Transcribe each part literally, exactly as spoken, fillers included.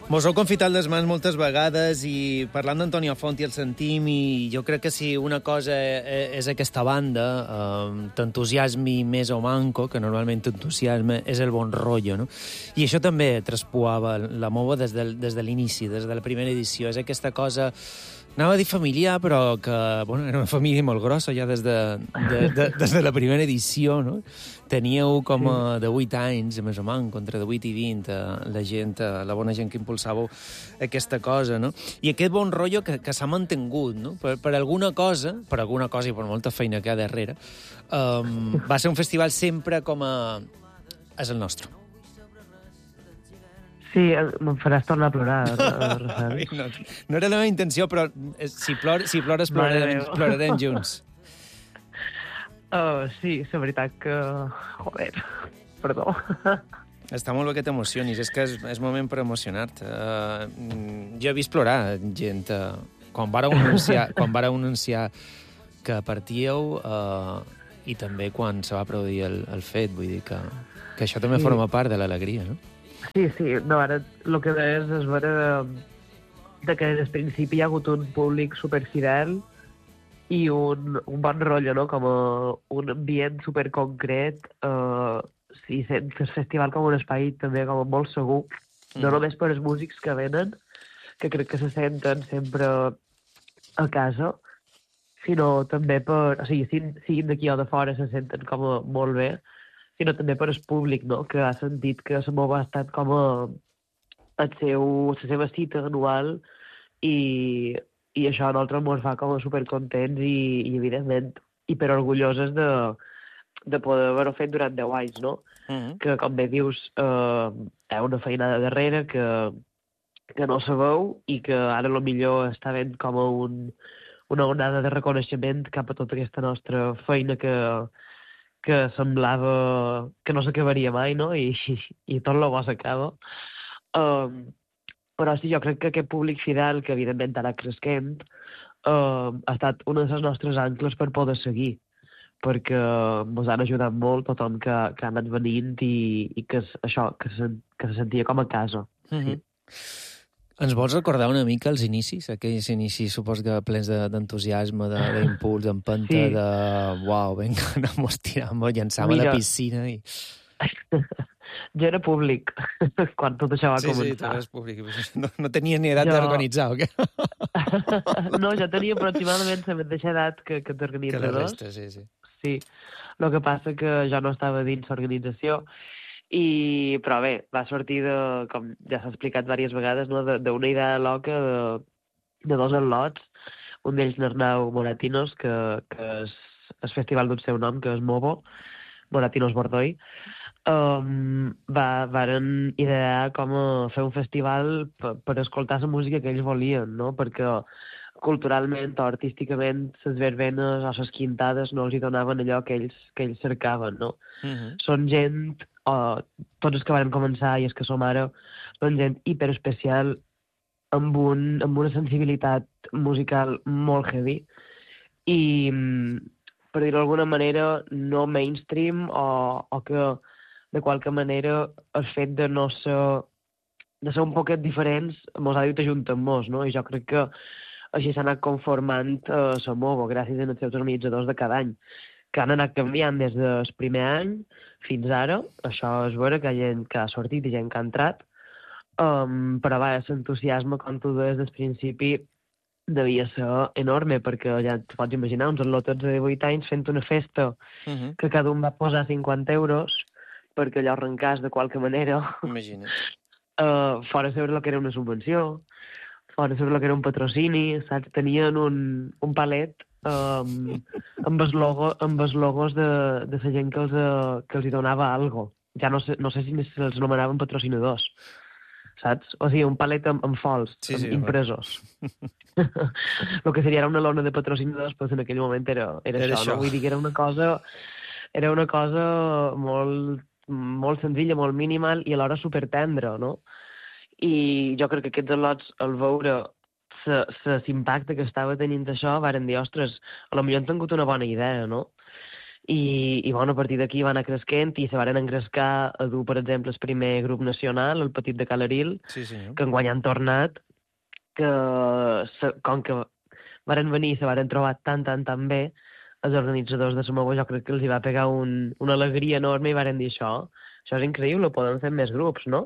Mos heu confitat les mans moltes vegades i parlant d'Antonio Font i el sentim i jo crec que si una cosa és aquesta banda, eh, t'entusiasmi més o manco, que normalment t'entusiasma, és el bon rotllo, no? I això també traspuava la mova des de, des de l'inici, des de la primera edició. És aquesta cosa, anava a dir familiar, però que bueno, era una família molt grossa ja des de, de, de, des de la primera edició, no? Teníeu com a de vuit anys, més o menys, entre de vuit i vint, la gent, la bona gent que impulsàveu aquesta cosa, no? I aquest bon rotllo que, que s'ha mantingut, no? Per, per alguna cosa, per alguna cosa i per molta feina que hi ha darrere, um, va ser un festival sempre com a... és el nostre. Sí, me'n faràs tornar a plorar, Rosal. no, no era la meva intenció, però si, plor, si plores, plorarem, plorarem junts. Uh, sí, és veritat que... Joder, perdó. Està molt bé que t'emocionis, és que és, és moment per emocionar-te. Uh, jo he vist plorar gent. Uh, quan vàreu anunciar, quan vàreu anunciar que partíeu uh, i també quan se va produir el, el fet, vull dir que, que això també sí. Forma part de l'alegria, no? Sí, sí, no, ara el que deies és veure de, de que des del principi hi ha hagut un públic superfidel i un, un bon rotllo, no? Com a un ambient superconcret, eh, i sent el festival com un espai també com molt segur, mm. no només per els músics que venen, que crec que se senten sempre a casa, sinó també per... O sigui, siguin d'aquí o de fora se senten com a molt bé, sinó també per el públic, no? Que ha sentit que la mova ha estat com a el seu, la seva cita anual i, i això a nosaltres ens fa com a supercontents i, i evidentment, hiperorgulloses de, de poder haver-ho fet durant deu anys, no? Mm-hmm. Que, com bé dius, eh, hi ha una feinada darrere que, que no sabeu i que ara millor està ben com a un, una onada de reconeixement cap a tota aquesta nostra feina que, que semblava que no s'acabaria mai, no? I, i, i tot el bo s'acaba. Um, però sí, jo crec que aquest públic fidel, que evidentment ara cresquent, uh, ha estat una de les nostres ancles per poder seguir, perquè ens han ajudat molt tothom que, que ha anat venint i, i que això, que se, que se sentia com a casa. Mm-hmm. Sí. Ens vols recordar una mica els inicis? Aquells inicis, supos que plens d'entusiasme, de, d'impuls, d'empenta, sí. De... Uau, vinga, anem-nos tirant, llançam a la piscina i... Jo era públic quan tot això va sí, començar. Sí, sí, tu eres públic. No, no tenies ni edat jo... d'organitzar, o què? No, jo tenia aproximadament la mateixa edat que, que t'organitzadors. Que la resta, sí, sí. Sí, el que passa que jo no estava dins l'organització, i, però bé, va sortir de, com ja s'ha explicat diverses vegades, no, d'una idea loca de, de dos al·lots, un d'ells n'Arnau Moratinos, que, que és el festival d'un seu nom, que és Movo, Moratinos Bordoi. Um, va, varen idear com a fer un festival per, per escoltar la música que ells volien, no? Perquè culturalment o artísticament les verbenes o les quintades no els hi donaven allò que ells, que ells cercaven, no? Uh-huh. Són gent, o tots els que van començar i els que som ara, són gent hiperespecial amb, un, amb una sensibilitat musical molt heavy i, per dir-ho d'alguna manera, no mainstream o, o que de qualque manera el fet de no ser, de ser un poquet diferents mos ha dit ajuntant-mos, no? I jo crec que així s'ha anat conformant eh, la Movo, gràcies als seus organitzadors de cada any, que han anat canviant des del primer any fins ara. Això és veure que hi ha gent que ha sortit i gent que ha entrat, um, però va, l'entusiasme, com tu deies des principi, devia ser enorme, perquè ja et pots imaginar uns al·lots de divuit anys fent una festa uh-huh. que cada un va posar cinquanta euros perquè allò arrencàs de qualque manera. Imagina't. Uh, fora saber el que era una subvenció, fora saber el que era un patrocini, saps? Tenien un, un palet um, amb, els logo, amb els logos de, de la gent que els, uh, que els hi donava algo. Ja no sé, no sé si se'ls nomenaven patrocinadors, saps? O sigui, un palet amb, amb fols, sí, amb sí, impresos. El que seria una lona de patrocinadors, doncs en aquell moment era, era, era això, això, no? Vull dir que era una cosa, era una cosa molt... molt senzilla, molt minimal i alhora supertendra, no? I jo crec que aquests al·lots, al veure l'impacte que estava tenint això, varen dir, ostres, a lo millor han tingut una bona idea, no? i, i bueno, a partir d'aquí va anar cresquent i se varen engrescar a dur, per exemple, el primer grup nacional, el Petit de Calaril, Sí, senyor. que enguany han tornat, que se, com que varen venir i se varen trobar tan, tan, tan bé, els organitzadors de Samoa jo crec que els hi va pegar un, una alegria enorme i varen dir això, això és increïble, podem fer més grups, no?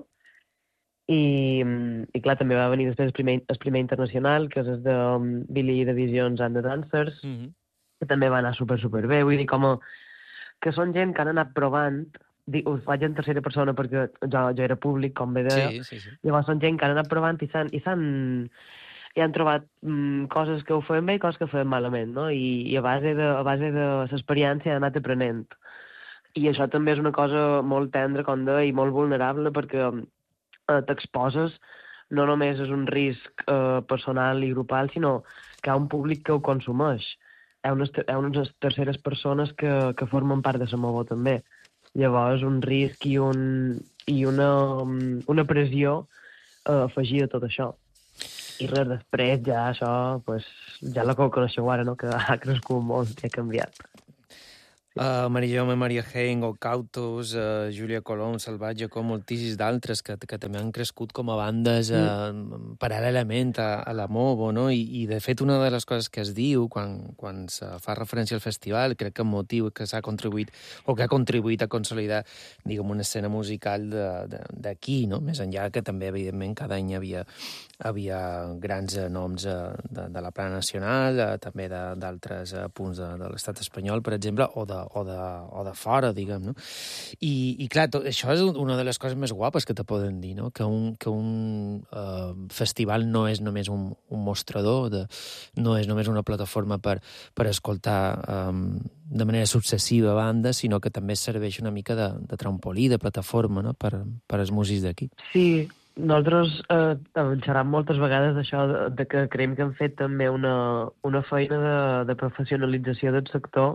I, i clar, també va venir després el primer, el primer internacional, que és el de um, Billy the Visions and the Dancers, Mm -hmm. que també va anar super, super bé. Vull dir, com a, que són gent que han anat provant, dic, ho faig en tercera persona perquè jo, jo era públic, com bé deia, Sí, sí, sí. llavors són gent que han anat provant i s'han i s'han i han trobat mm, coses que ho feien bé i coses que ho feien malament, no? I, i a base de, a base de l'experiència han anat aprenent. I això també és una cosa molt tendra, com deia, i molt vulnerable, perquè eh, t'exposes, no només és un risc eh, personal i grupal, sinó que hi ha un públic que ho consumeix. Hi ha unes, hi ha unes terceres persones que, que formen part de Samoa també. Llavors, un risc i, un, i una, una pressió eh, afegida a tot això. I res, després ja això, pues, ja la que ho coneixeu ara, no? Que ha crescut molt i ha canviat. Uh, Maria Jaume, Maria Hein, o Cautos, uh, Júlia Colom, Salvatge, com moltíssims d'altres que, que també han crescut com a bandes uh, mm. paral·lelament a, a la Movo, no? I, I, de fet, una de les coses que es diu quan, quan se fa referència al festival, crec que un motiu que s'ha contribuït, o que ha contribuït a consolidar, diguem, una escena musical d'aquí, no? Més enllà que també, evidentment, cada any hi havia, havia grans uh, noms uh, de, de la plana nacional, uh, també d'altres uh, punts de, de l'estat espanyol, per exemple, o de o de, o de fora, diguem, no? I, i clar, tot, això és una de les coses més guapes que te poden dir, no? Que un, que un uh, festival no és només un, un mostrador, de, no és només una plataforma per, per escoltar um, de manera successiva bandes, sinó que també serveix una mica de, de trampolí, de plataforma, no? Per, per als músics d'aquí. Sí, nosaltres eh, hem xerrat moltes vegades d'això, de, de que creiem que hem fet també una, una feina de, de professionalització del sector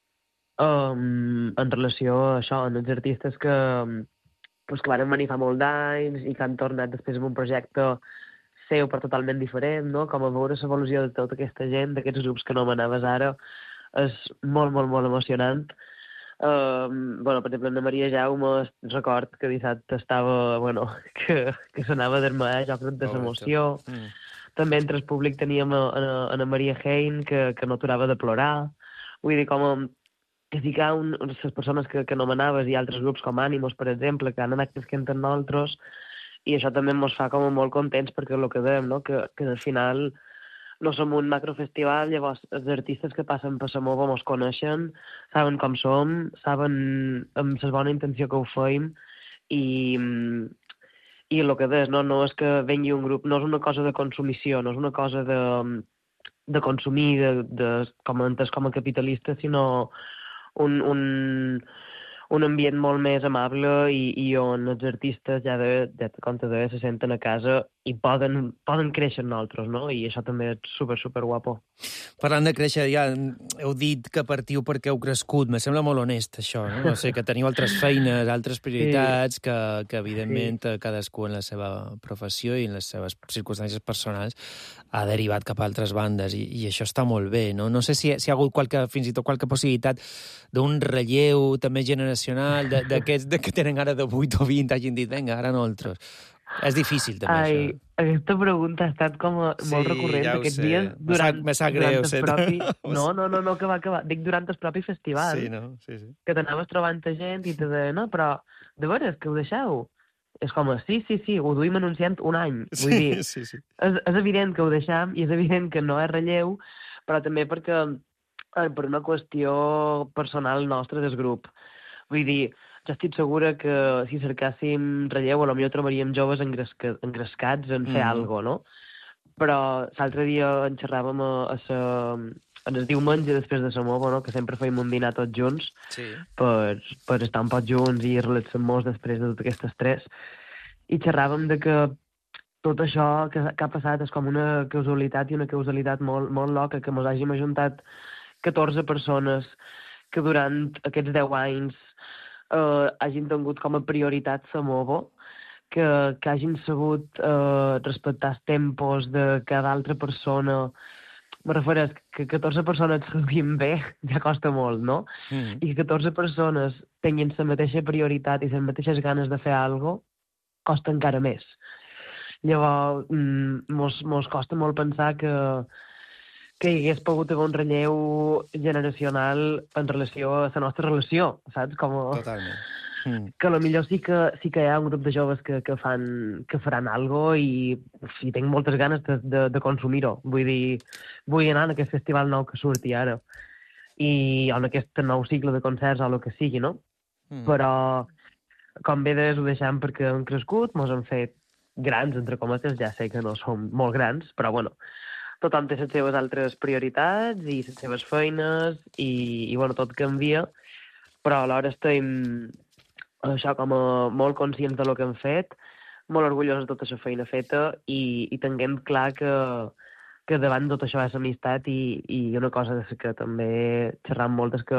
Um, en relació a això, en els artistes que, pues, que van venir fa molt d'anys i que han tornat després amb un projecte seu però totalment diferent, no? Com a veure l'evolució de tota aquesta gent, d'aquests grups que no m'anaves ara, és molt, molt, molt emocionant. Um, bueno, per exemple, Anna Maria Jaume, record que dissabte estava, bueno, que, que s'anava a desmaiar, jo crec, de l'emoció. Mm. També entre el públic teníem a, a, a Anna Maria Hein, que, que no aturava de plorar. Vull dir, com a que sí que hi ha un, les persones que, que nomenaves i altres grups com Ànimos, per exemple, que han anat cresquent en nosaltres, i això també ens fa com molt contents perquè el que dèiem, no? que, que al final no som un macrofestival, llavors els artistes que passen per Samoa ens coneixen, saben com som, saben amb la bona intenció que ho feim, i, i el que deies, no? no és que vengui un grup, no és una cosa de consumició, no és una cosa de, de consumir de, de, com, com a capitalista, sinó Un, un, un ambient molt més amable i, i on els artistes ja de, de compte de se senten a casa i poden, poden créixer nosaltres, no? I això també és super, super guapo. Parlant de créixer, ja heu dit que partiu perquè heu crescut. Me sembla molt honest, això, no? No sé, que teniu altres feines, altres prioritats, sí. que, que evidentment sí. cadascú en la seva professió i en les seves circumstàncies personals ha derivat cap a altres bandes, i, i això està molt bé, no? No sé si, si hi ha hagut qualque, fins i tot qualque possibilitat d'un relleu també generacional, d'aquests que tenen ara de vuit o vint, hagin dit, vinga, ara nosaltres. És difícil, també, Ai, això. Aquesta pregunta ha estat com a, sí, molt recurrent ja aquests sé. dies. Durant, me sap greu, durant el propi... No, no, no, no, que va, que va. Dic durant el propi festival. Sí, no? Sí, sí. Que t'anaves trobant gent i te deia, no, però de veres, que ho deixeu? És com, sí, sí, sí, ho duim anunciant un any. Vull dir, sí, sí. És, és evident que ho deixam i és evident que no és relleu, però també perquè eh, per una qüestió personal nostra del grup. Vull dir, jo estic segura que si cercàssim relleu, potser trobaríem joves engresca, engrescats en fer mm. alguna cosa, no? Però l'altre dia en xerràvem a, a sa, en el diumenge després de Samoa, no? Que sempre fèiem un dinar tots junts, sí. per, per estar un poc junts i relaxar-nos després de totes aquestes tres. I xerràvem de que tot això que, que ha passat és com una causalitat i una causalitat molt, molt loca, que ens hàgim ajuntat catorze persones que durant aquests deu anys eh, hagin tingut com a prioritat Samoa, que, que hagin sabut eh, respectar els tempos de cada altra persona, me refereix que catorze persones s'ho bé ja costa molt, no? Mm. I que catorze persones tinguin la mateixa prioritat i les mateixes ganes de fer alguna cosa, costa encara més. Llavors, mm, mos, mos costa molt pensar que, que hi hagués pogut haver un relleu generacional en relació a la nostra relació, saps? Com a... Totalment. Mm. Que potser sí que, sí que hi ha un grup de joves que, que, fan, que faran alguna cosa i, i tinc moltes ganes de, de, de consumir-ho. Vull dir, vull anar a aquest festival nou que surti ara i en aquest nou cicle de concerts o el que sigui, no? Mm. Però, com bé deies, ho deixem perquè hem crescut, mos hem fet grans, entre cometes, ja sé que no som molt grans, però bueno, tothom té les seves altres prioritats i les seves feines i, i bueno, tot canvia, però alhora estem això com a molt conscients de lo que hem fet, molt orgullosos de tota la feina feta i, i tinguem clar que, que davant tot això és amistat i, i una cosa de que també xerram molt és que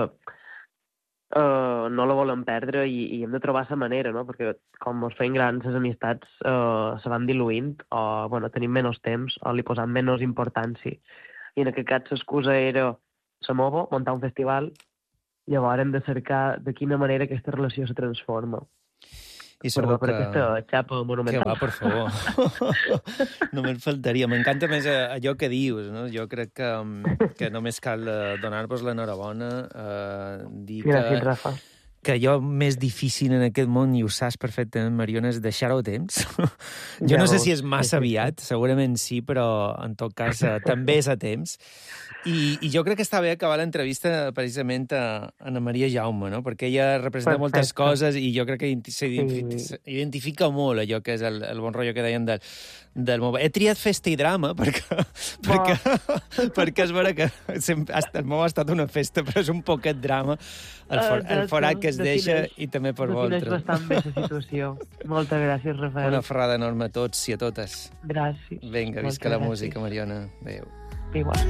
uh, no la volem perdre i, i hem de trobar la manera, no? Perquè com ens feien grans, les amistats uh, se van diluint o bueno, tenim menys temps o li posam menys importància. I en aquest cas l'excusa era la Movo, muntar un festival. Llavors hem de cercar de quina manera aquesta relació se transforma. I segur Perdó per que... aquesta xapa monumental. Que va, per favor. No me'n faltaria. M'encanta més allò que dius, no? Jo crec que, que només cal donar-vos l'enhorabona, eh, dir que... Gràcies, Rafa. Que allò més difícil en aquest món, i ho saps perfectament, Mariona, és deixar-ho a temps. Jo ja no sé si és massa aviat, segurament sí, però en tot cas també és a temps. I, I jo crec que està bé acabar l'entrevista precisament a Ana Maria Jaume, no? Perquè ella representa Perfecte. moltes coses i jo crec que s'identifica sí. molt allò que és el, el bon rotllo que deien del, del Movo. He triat festa i drama perquè, oh. perquè, perquè és vera que sempre, el Movo ha estat una festa, però és un poquet drama el, for, el forat que es deixa i també per vosaltres. Defineix bastant bé la situació. Moltes gràcies, Rafael. Una ferrada enorme a tots i a totes. Gràcies. Vinga, visca la música, Mariona. Adéu. Igual.